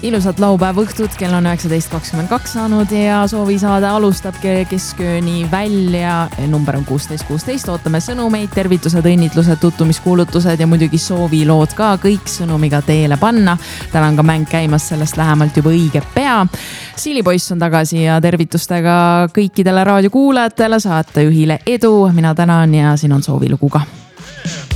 Ilusat laupäeva õhtut, kell on 19.22 saanud ja soovisaade alustab keskööni välja. Number on 1616, ootame sõnumeid, tervitused, õnnitlused, tuttumiskuulutused ja muidugi soovilood ka kõik sõnumiga teele panna. Täna on ka mäng käimas, sellest lähemalt juba õige pea. Siilipoiss on tagasi ja tervitustega kõikidele raadiokuulajatele, saatejuhile edu. Mina tänan ja siin on soovilugu ka.